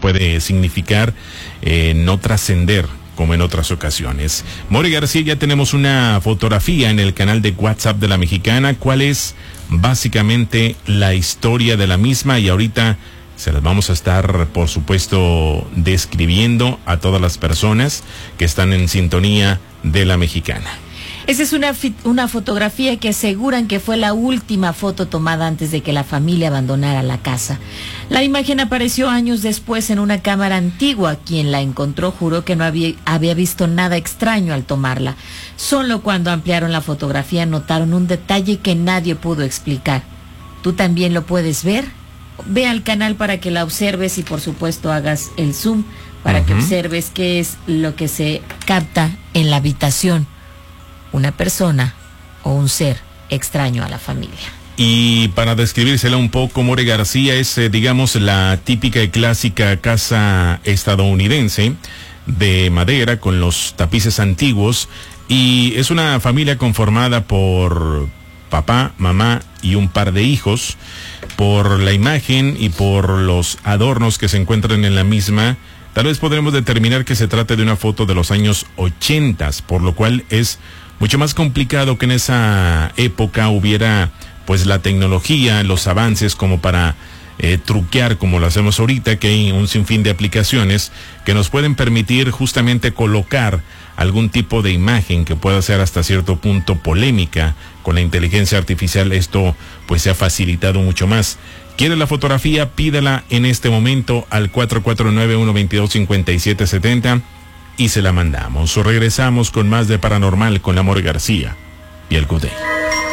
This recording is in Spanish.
puede significar no trascender como en otras ocasiones. More García, ya tenemos una fotografía en el canal de WhatsApp de La Mexicana. ¿Cuál es básicamente la historia de la misma? Y ahorita se las vamos a estar, por supuesto, describiendo a todas las personas que están en sintonía de La Mexicana. Esa es una fotografía que aseguran que fue la última foto tomada antes de que la familia abandonara la casa. La imagen apareció años después en una cámara antigua. Quien la encontró juró que no había visto nada extraño al tomarla. Solo cuando ampliaron la fotografía notaron un detalle que nadie pudo explicar. ¿Tú también lo puedes ver? Ve al canal para que la observes y por supuesto hagas el zoom para que observes qué es lo que se capta en la habitación. Una persona o un ser extraño a la familia. Y para describírsela un poco, More García, es, digamos, la típica y clásica casa estadounidense de madera con los tapices antiguos, y es una familia conformada por papá, mamá y un par de hijos. Por la imagen y por los adornos que se encuentran en la misma, tal vez podremos determinar que se trata de una foto de los años 80, por lo cual es mucho más complicado que en esa época hubiera pues la tecnología, los avances como para truquear como lo hacemos ahorita, que hay un sinfín de aplicaciones que nos pueden permitir justamente colocar algún tipo de imagen que pueda ser hasta cierto punto polémica. Con la inteligencia artificial esto pues se ha facilitado mucho más. ¿Quiere la fotografía? Pídala en este momento al 449-122-5770 y se la mandamos. O regresamos con más de Paranormal con la More García y el Good Day.